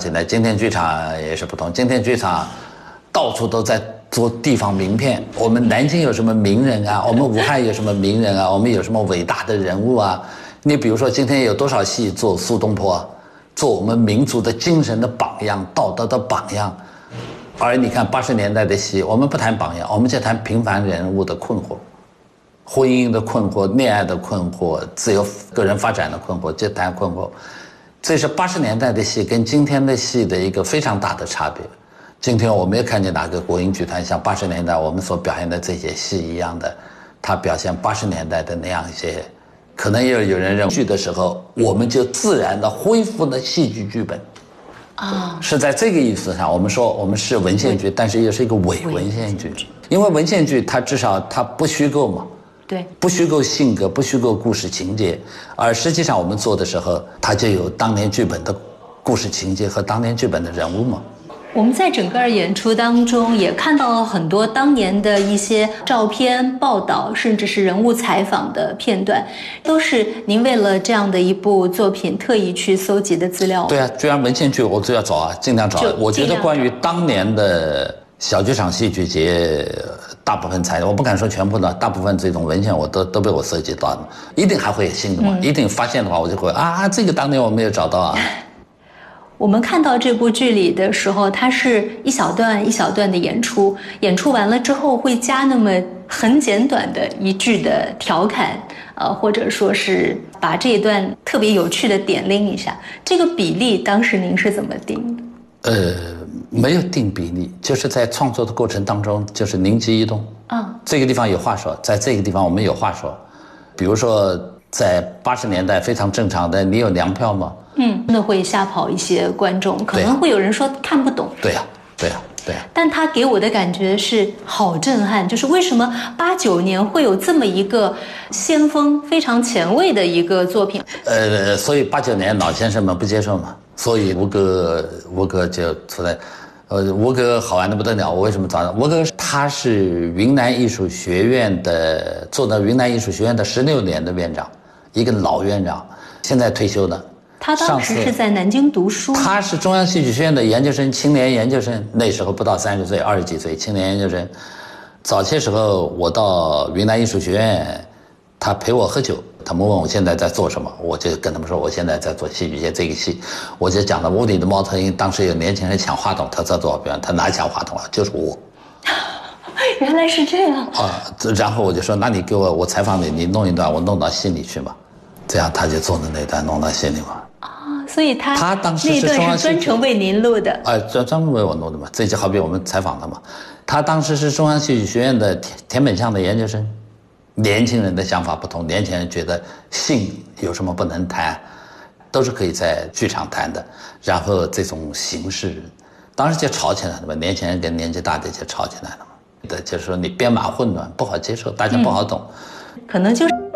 现在，今天剧场也是不同。今天剧场到处都在做地方名片。我们南京有什么名人啊？我们武汉有什么名人啊？我们有什么伟大的人物啊？你比如说，今天有多少戏做苏东坡，做我们民族的精神的榜样、道德的榜样。而你看80年代的戏，我们不谈榜样，我们就谈平凡人物的困惑。婚姻的困惑、恋爱的困惑、自由个人发展的困惑，就谈困惑。这是80年代的戏跟今天的戏的一个非常大的差别。今天我没有看见哪个国营剧团像80年代我们所表现的这些戏一样的，他表现80年代的那样一些，可能也有人认为剧的时候，我们就自然的恢复了戏剧剧本。是在这个意思上，我们说我们是文献剧，但是又是一个伪文献剧，因为文献剧它至少它不虚构嘛。 对， 不虚构性格，不虚构故事情节，而实际上我们做的时候，它就有当年剧本的故事情节和当年剧本的人物嘛。 我们在整个演出当中也看到了很多当年的一些照片、报道，甚至是人物采访的片段，都是您为了这样的一部作品特意去搜集的资料。 对啊，居然文献剧我就要找啊，尽量找。我觉得关于当年的小剧场戏剧节，大部分材料我不敢说全部的，大部分这种文献我都被我搜集到了，一定还会有新的嘛，一定发现的话我就会这个当年我没有找到啊。 我们看到这部剧里的时候，它是一小段一小段的演出，演出完了之后会加那么很简短的一句的调侃，或者说是把这一段特别有趣的点拎一下。这个比例当时您是怎么定的？ 没有定比例，就是在创作的过程当中，就是灵机一动。这个地方有话说，在这个地方我们有话说。比如说，在80年代非常正常的，你有粮票吗？ 那会吓跑一些观众，可能会有人说看不懂。 对呀。 但他给我的感觉是好震撼，就是为什么89年会有这么一个先锋、非常前卫的一个作品？ 所以89年老先生们不接受嘛，所以吴哥就出来。吴哥好玩的不得了，我为什么找他？吴哥他是云南艺术学院的，做到云南艺术学院的16年的院长，一个老院长，现在退休了。 他当时是在南京读书， 他是中央戏剧学院的研究生，青年研究生，那时候不到30岁，20几岁，青年研究生。早些时候我到云南艺术学院，他陪我喝酒，他们问我现在在做什么，我就跟他们说我现在在做戏剧节这个戏，我就讲了屋里的猫头鹰，当时有年轻人抢话筒，他知道多少表演，他哪抢话筒啊？就是我。 原来是这样然后我就说，那你给我采访你弄一段，我弄到戏里去嘛，这样他就做的那段弄到戏里嘛。 所以他当时是那段是专程为您录的。 专门为我弄的嘛，这就好比我们采访他嘛。他当时是中央戏剧学院的田本相的研究生，年轻人的想法不同，年轻人觉得性有什么不能谈，都是可以在剧场谈的。然后这种形式，当时就吵起来了嘛，年轻人跟年纪大的就吵起来了嘛。就是说你编码混乱不好接受，大家不好懂。 可能就是